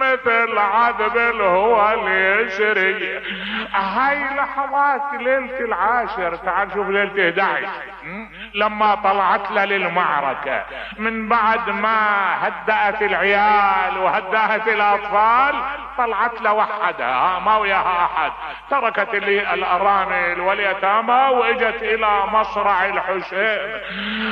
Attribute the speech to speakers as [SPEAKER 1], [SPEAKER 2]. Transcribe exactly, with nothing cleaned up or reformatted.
[SPEAKER 1] مثل عذب الهوى اللي يشري. هاي لحظات ليلة العاشر. تعال شوف ليلة احد عشر لما طلعت له للمعركة، من بعد ما هدأت العيال وهدأت الاطفال طلعت له وحدها ما وياها احد، تركت لي الارامل واليتامى واجت الى مصرع الحسين.